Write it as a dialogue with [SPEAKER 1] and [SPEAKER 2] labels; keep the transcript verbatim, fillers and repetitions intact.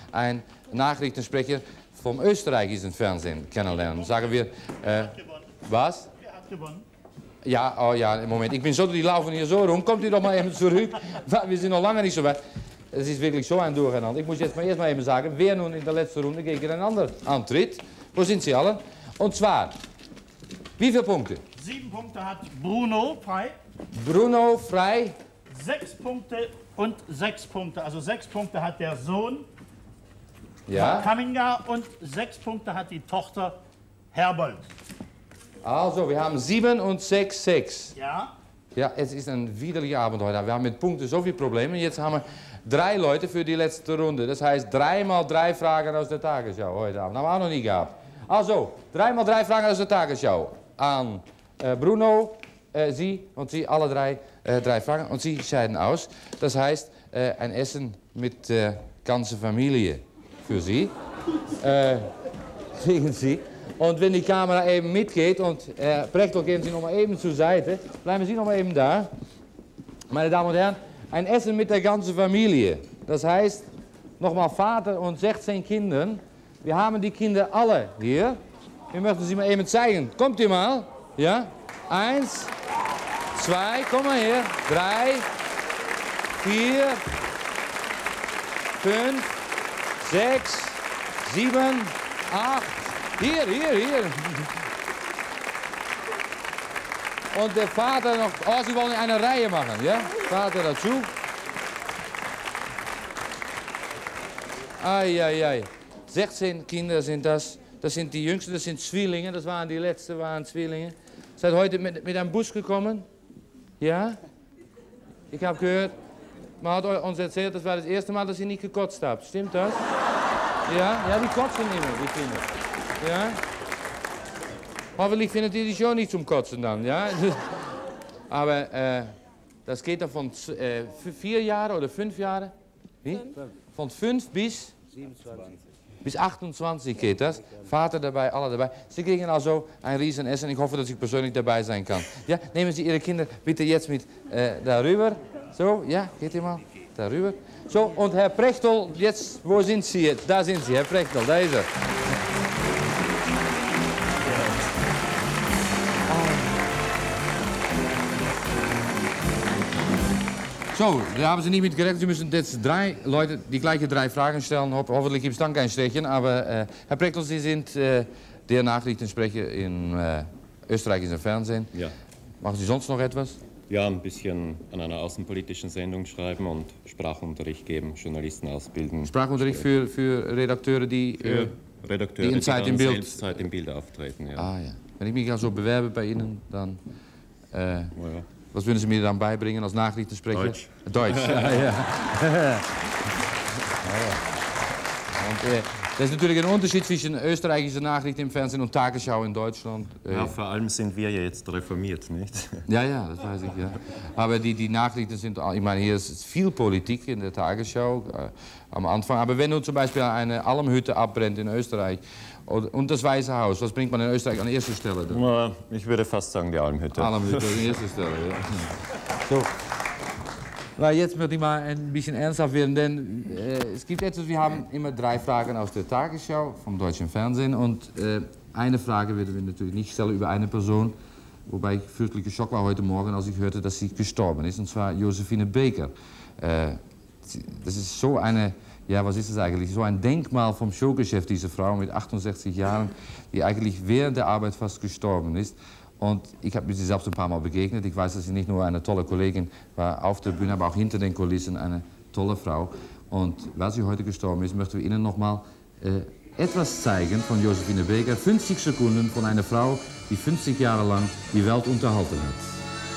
[SPEAKER 1] einen Nachrichtensprecher vom österreichischen Fernsehen kennenlernen. Sagen wir, äh, was?
[SPEAKER 2] Wer hat gewonnen?
[SPEAKER 1] Ja, oh ja, Moment, ich bin so, die laufen hier so rum. Kommt u doch mal eben zurück. Wir sind noch lange nicht so weit. Es ist wirklich so ein Durcheinander. Ich muss jetzt mal erst mal eben sagen, wer nun in der letzten Runde gegeneinander antritt. Wo sind sie alle? Und zwar, wie viele Punkte?
[SPEAKER 2] Sieben Punkte hat Bruno Frei.
[SPEAKER 1] Bruno Frei.
[SPEAKER 2] Sechs Punkte und sechs Punkte. Also sechs Punkte hat der Sohn
[SPEAKER 1] Ja.
[SPEAKER 2] Kaminga und sechs Punkte hat die Tochter Herbold.
[SPEAKER 1] Also, wir haben sieben und sechs, sechs.
[SPEAKER 2] Ja.
[SPEAKER 1] Ja, es ist ein widerlicher Abend heute. Wir haben mit Punkten so viele Probleme. Jetzt haben wir drei Leute für die letzte Runde. Das heißt, dreimal drei Fragen aus der Tagesschau heute Abend. Haben wir auch noch nie gehabt. Also, dreimal drei Fragen aus der Tagesschau. An äh, Bruno, äh, Sie und Sie, alle drei, äh, drei Fragen. Und Sie scheiden aus. Das heißt, äh, ein Essen mit der äh, ganzen Familie für Sie. Äh, kriegen Sie. Und wenn die Kamera eben mitgeht und Herr Prechtel, gehen Sie noch mal eben zur Seite. Bleiben Sie noch mal eben da. Meine Damen und Herren, ein Essen mit der ganzen Familie. Das heißt, nochmal Vater und sechzehn Kindern. Wir haben die Kinder alle hier. Wir möchten sie mal eben zeigen. Kommt ihr mal? Ja? Eins, zwei, komm mal her. Drei, vier, fünf, sechs, sieben, acht. Hier, hier, hier. Und der Vater noch. Oh, Sie wollen eine Reihe machen, ja? Vater dazu. Ai, ai, ai. sechzehn Kinder sind das. Das sind die Jüngsten, das sind Zwillinge. Das waren die letzten, waren Zwillinge. Seid heute mit, mit einem Bus gekommen? Ja? Ich habe gehört, man hat uns erzählt, das war das erste Mal, dass ihr nicht gekotzt habt. Stimmt das? Ja? Ja, die kotzen immer, die Kinder. Ja? Hoffentlich findet ihr die Show nicht zum Kotzen dann, ja? Aber äh, das geht dann von äh, vier Jahre oder fünf Jahre? Wie? Von fünf bis? siebenundzwanzig. Bis achtundzwanzig geht das. Vater dabei, alle dabei. Sie kriegen also ein Riesenessen. Ich hoffe, dass ich persönlich dabei sein kann. Ja, nehmen Sie Ihre Kinder bitte jetzt mit äh, darüber. So, ja, geht ihr mal darüber. So, und Herr Prechtel, jetzt, wo sind Sie jetzt? Da sind Sie, Herr Prechtel, da ist er. So, da haben Sie nicht mit gerechnet. Sie müssen jetzt drei Leute die gleiche drei Fragen stellen. Ho hoffentlich gibt es dann kein Stechen. Aber äh, Herr Prechtel, Sie sind äh, der Nachrichtensprecher im äh, österreichischen Fernsehen.
[SPEAKER 3] Ja.
[SPEAKER 1] Machen Sie sonst noch etwas?
[SPEAKER 3] Ja, ein bisschen an einer außenpolitischen Sendung schreiben und Sprachunterricht geben, Journalisten ausbilden.
[SPEAKER 1] Sprachunterricht für, für Redakteure, die,
[SPEAKER 3] für
[SPEAKER 1] äh,
[SPEAKER 3] Redakteure,
[SPEAKER 1] die in Zeit im Bild,
[SPEAKER 3] Zeit im Bild auftreten. Ja.
[SPEAKER 1] Ah, ja. Wenn ich mich also bewerbe bei Ihnen, dann... Äh,
[SPEAKER 3] oh, ja.
[SPEAKER 1] Was würden Sie mir dann beibringen als Nachrichtensprecher?
[SPEAKER 3] Deutsch.
[SPEAKER 1] Deutsch, ja, ja. Und, äh, das ist natürlich ein Unterschied zwischen österreichischer Nachrichten im Fernsehen und Tagesschau in Deutschland. Äh,
[SPEAKER 3] ja, vor allem sind wir ja jetzt reformiert, nicht?
[SPEAKER 1] Ja, ja, das weiß ich, ja. Aber die, die Nachrichten sind, ich meine, hier ist viel Politik in der Tagesschau äh, am Anfang. Aber wenn nun zum Beispiel eine Almhütte abbrennt in Österreich, und das Weiße Haus, was bringt man in Österreich an erster Stelle?
[SPEAKER 3] Na, ich würde fast sagen, die Almhütte.
[SPEAKER 1] Almhütte an erster Stelle, ja. So. Na, jetzt möchte ich mal ein bisschen ernsthaft werden, denn äh, es gibt etwas, wir haben immer drei Fragen aus der Tagesschau, vom deutschen Fernsehen. Und äh, eine Frage werden wir natürlich nicht stellen über eine Person, wobei ich fürchterlich geschockt war heute Morgen, als ich hörte, dass sie gestorben ist, und zwar Josephine Baker. Äh, das ist so eine... Ja, was ist das eigentlich? So ein Denkmal vom Showgeschäft, diese Frau mit achtundsechzig Jahren, die eigentlich während der Arbeit fast gestorben ist. Und ich habe sie selbst ein paar Mal begegnet. Ich weiß, dass sie nicht nur eine tolle Kollegin war auf der Bühne, aber auch hinter den Kulissen eine tolle Frau. Und weil sie heute gestorben ist, möchten wir Ihnen noch mal äh, etwas zeigen von Josephine Baker. fünfzig Sekunden von einer Frau, die fünfzig Jahre lang die Welt unterhalten hat.